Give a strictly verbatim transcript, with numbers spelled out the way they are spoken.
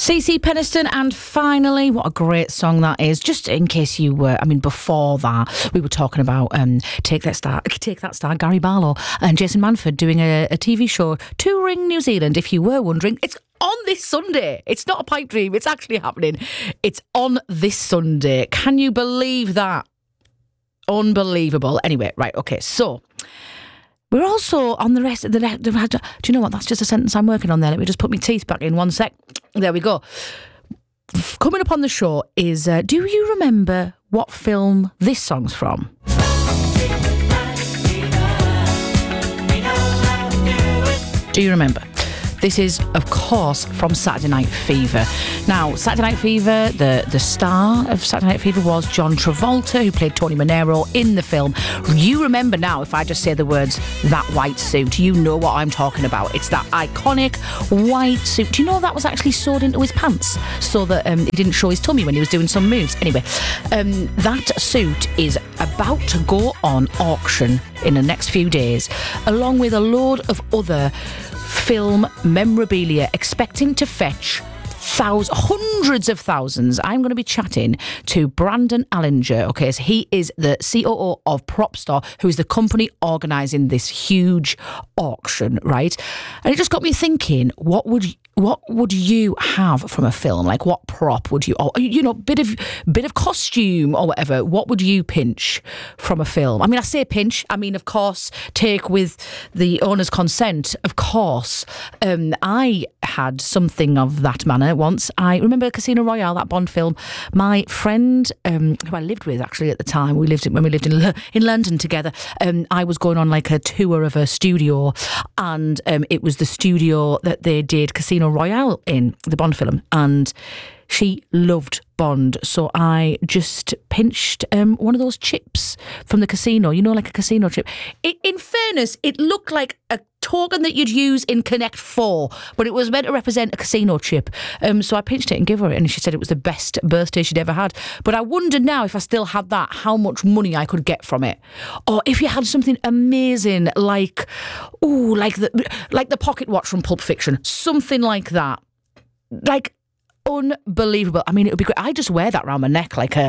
CeCe Peniston, and finally, what a great song that is. Just in case you were, I mean, before that, we were talking about um, Take That Star, Take That Star, Gary Barlow and Jason Manford doing a, a T V show touring New Zealand. If you were wondering, it's on this Sunday. It's not a pipe dream. It's actually happening. It's on this Sunday. Can you believe that? Unbelievable. Anyway, right, okay, so we're also on the rest of the... Do you know what? That's just a sentence I'm working on there. Let me just put my teeth back in one sec. There we go. Coming up on the show is, uh, do you remember what film this song's from? Do you remember? This is, of course, from Saturday Night Fever. Now, Saturday Night Fever, the, the star of Saturday Night Fever was John Travolta, who played Tony Manero in the film. You remember now, if I just say the words, that white suit, you know what I'm talking about. It's that iconic white suit. Do you know that was actually sewed into his pants so that um, he didn't show his tummy when he was doing some moves? Anyway, um, that suit is about to go on auction in the next few days, along with a load of other film memorabilia, expecting to fetch thousands, hundreds of thousands. I'm going to be chatting to Brandon Allinger. Okay, so he is the C O O of Propstar, who is the company organising this huge auction, right? And it just got me thinking, what would what would you have from a film? Like, what prop would you, or, you know, bit of bit of costume or whatever? What would you pinch from a film? I mean, I say pinch. I mean, of course, take with the owner's consent. Of course, um, I had something of that manner once. I remember Casino Royale, that Bond film. My friend, um, who I lived with actually at the time, we lived in, when we lived in in London together. Um, I was going on like a tour of a studio, and um, it was the studio that they did Casino Royale in, the Bond film, and she loved Bond, so I just pinched um, one of those chips from the casino, you know, like a casino chip. It, in fairness, it looked like a token that you'd use in Connect four, but it was meant to represent a casino chip. Um, so I pinched it and gave her it, and she said it was the best birthday she'd ever had. But I wonder now, if I still had that, how much money I could get from it. Or if you had something amazing like, ooh, like the like the pocket watch from Pulp Fiction, something like that. Like, unbelievable. I mean, it would be great. I just wear that around my neck like a